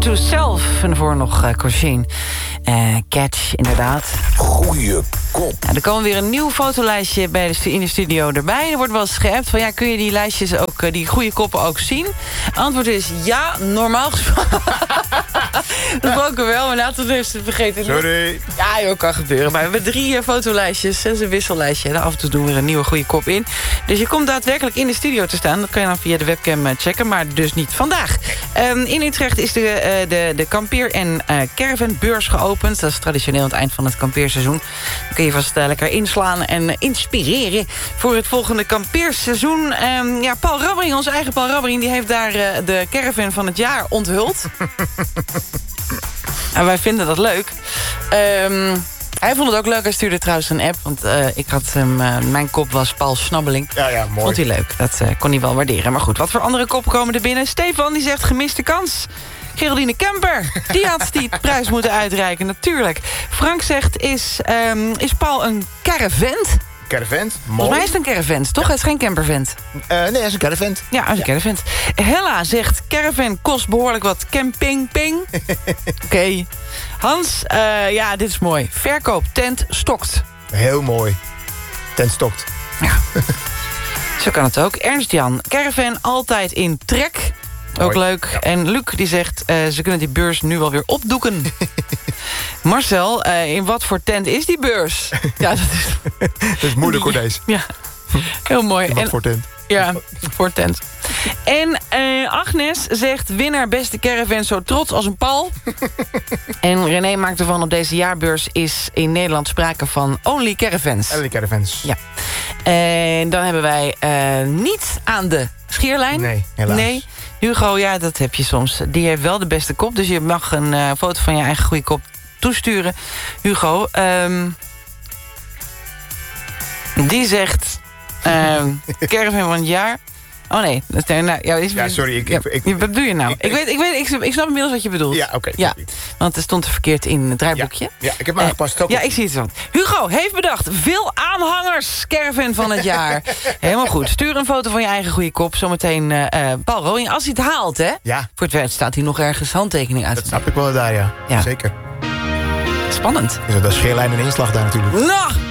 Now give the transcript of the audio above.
to Self. En voor nog Corsine. Catch, inderdaad. Goeie kop. Ja, er komen weer een nieuw fotolijstje in de studio erbij. Er wordt wel eens geappt van, ja, kun je die lijstjes ook, die goede koppen ook zien? Antwoord is ja, normaal gesproken. Dat vond ik wel, maar laten we het even vergeten. Sorry. Ja, joh, kan gebeuren. Maar we hebben 3 fotolijstjes. Dat is een wissellijstje. En af en toe doen we er een nieuwe goede kop in. Dus je komt daadwerkelijk in de studio te staan. Dat kan je dan via de webcam checken, maar dus niet vandaag. In Utrecht is de kampeer- en caravanbeurs geopend. Dat is traditioneel aan het eind van het kampeerseizoen. Dan kun je vast lekker inslaan en inspireren voor het volgende kampeerseizoen. Paul Rabbering, onze eigen Paul Rabbering, die heeft daar de caravan van het jaar onthuld. En wij vinden dat leuk. Hij vond het ook leuk. Hij stuurde trouwens een app. Want ik had hem, mijn kop was Paul Snabbeling. Ja, mooi. Vond hij leuk. Dat kon hij wel waarderen. Maar goed, wat voor andere koppen komen er binnen? Stefan, die zegt gemiste kans. Geraldine Kemper, die had die prijs moeten uitreiken, natuurlijk. Frank zegt, is Paul een caravant? Caravant, mooi. Volgens mij is het een caravant, toch? Ja. Het is geen campervent. Nee, hij is een caravant. Ja, hij is een caravant. Hella zegt, caravan kost behoorlijk wat camping-ping. Oké. Hans, dit is mooi. Verkoop, tent, stokt. Heel mooi. Tent stokt. Ja. Zo kan het ook. Ernst-Jan, caravan altijd in trek. Ook Mooi. leuk. Ja. En Luc die zegt, ze kunnen die beurs nu wel weer opdoeken. Marcel, in wat voor tent is die beurs? Ja, dat is moeilijk hoor, deze. Ja, heel mooi. In wat voor tent? Ja, voor tent. En Agnes zegt, winnaar beste caravan, zo trots als een pal. En René maakt ervan, op deze jaarbeurs is in Nederland sprake van only caravans. Only caravans. Ja. En dan hebben wij niet aan de scheerlijn. Nee, helaas. Nee. Hugo, ja, dat heb je soms. Die heeft wel de beste kop, dus je mag een foto van je eigen goede kop toesturen. Hugo, die zegt caravan van het jaar. Oh nee. Ja, sorry. Wat doe je nou? Ik snap inmiddels wat je bedoelt. Ja, oké. Ja, want het stond er verkeerd in het draaiboekje. Ja, ik heb me aangepast. Ja, ik zie het zo. Hugo heeft bedacht. Veel aanhangers. Caravan van het jaar. Helemaal goed. Stuur een foto van je eigen goede kop. Zometeen Paul Rooyen. Als hij het haalt, hè? Ja. Voor het werk staat hij nog ergens handtekening uit. Dat snap ik wel daar, ja. Ja. Zeker. Spannend. Is dat scheerlijn en inslag daar natuurlijk. Nou!